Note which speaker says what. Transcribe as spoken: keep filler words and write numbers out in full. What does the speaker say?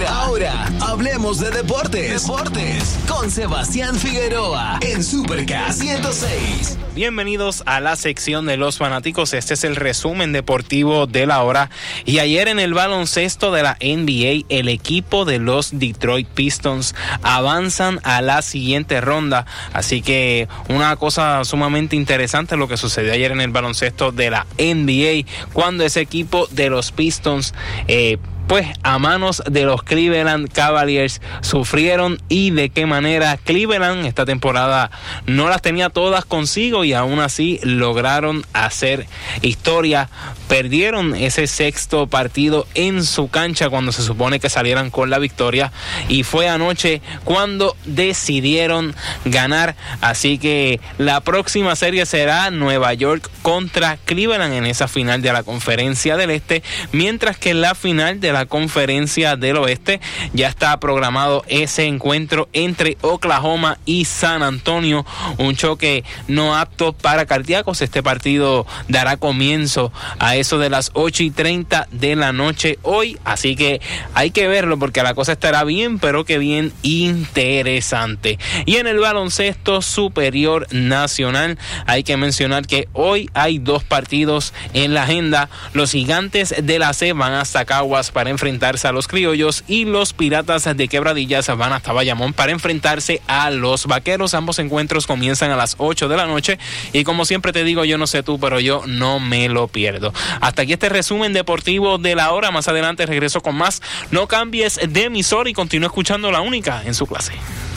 Speaker 1: Ahora, ahora, hablemos de deportes. Deportes con Sebastián Figueroa en Supercast ciento seis.
Speaker 2: Bienvenidos a la sección de los fanáticos. Este es el resumen deportivo de la hora. Y ayer en el baloncesto de la N B A, el equipo de los Detroit Pistons avanzan a la siguiente ronda. Así que una cosa sumamente interesante lo que sucedió ayer en el baloncesto de la N B A, cuando ese equipo de los Pistons eh, pues a manos de los Cleveland Cavaliers sufrieron, y de qué manera. Cleveland esta temporada no las tenía todas consigo y aún así lograron hacer historia. Perdieron ese sexto partido en su cancha cuando se supone que salieran con la victoria, y fue anoche cuando decidieron ganar. Así que la próxima serie será Nueva York contra Cleveland en esa final de la Conferencia del Este, mientras que en la final de la Conferencia del Oeste ya está programado ese encuentro entre Oklahoma y San Antonio, un choque no apto para cardíacos. Este partido dará comienzo a eso de las ocho y treinta de la noche hoy, así que hay que verlo porque la cosa estará bien, pero que bien interesante. Y en el baloncesto superior nacional hay que mencionar que hoy hay dos partidos en la agenda. Los Gigantes de la C van hasta Caguas para enfrentarse a los Criollos, y los Piratas de Quebradillas van hasta Bayamón para enfrentarse a los Vaqueros. Ambos encuentros comienzan a las ocho de la noche, y como siempre te digo, yo no sé tú, pero yo no me lo pierdo. Hasta aquí este resumen deportivo de la hora. Más adelante regreso con más. No cambies de emisora y continúa escuchando La Única en su clase.